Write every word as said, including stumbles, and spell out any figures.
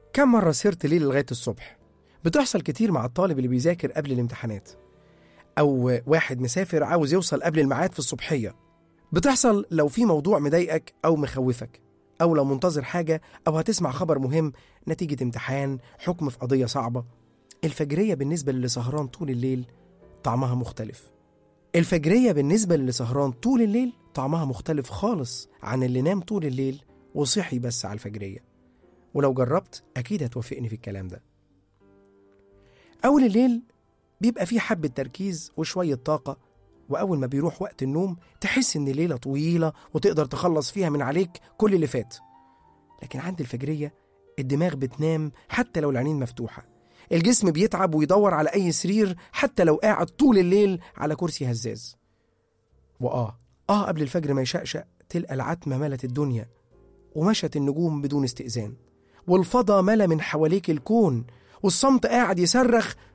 كم مرة سهرت ليل لغاية الصبح؟ بتحصل كتير مع الطالب اللي بيذاكر قبل الامتحانات، أو واحد مسافر عاوز يوصل قبل الميعاد في الصبحية. بتحصل لو في موضوع مضايقك أو مخوفك، أو لو منتظر حاجة أو هتسمع خبر مهم، نتيجة امتحان، حكم في قضية صعبة. الفجرية بالنسبة للي سهران طول الليل طعمها مختلف. الفجرية بالنسبة للي سهران طول الليل طعمها مختلف خالص عن اللي نام طول الليل وصحي بس على الفجرية. ولو جربت أكيد هتوافقني في الكلام ده. أول الليل بيبقى فيه حبة تركيز وشوية طاقة، وأول ما بيروح وقت النوم تحس إن الليلة طويلة وتقدر تخلص فيها من عليك كل اللي فات. لكن عند الفجرية الدماغ بتنام حتى لو العينين مفتوحة، الجسم بيتعب ويدور على أي سرير حتى لو قاعد طول الليل على كرسي هزاز. وآه آه قبل الفجر ما يشقشق تلقى العتمة ملت الدنيا، ومشت النجوم بدون استئذان، والفضا ملا من حواليك الكون، والصمت قاعد يصرخ